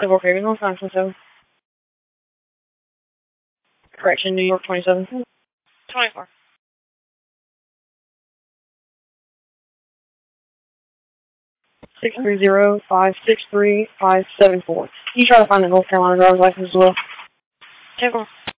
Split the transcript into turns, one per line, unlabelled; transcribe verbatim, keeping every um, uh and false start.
Civil Craving, North nine twenty-seven. Correction, New York twenty-seven. twenty-four. Six three zero five six three five seven four. You try to find the North Carolina driver's license as well. ten four.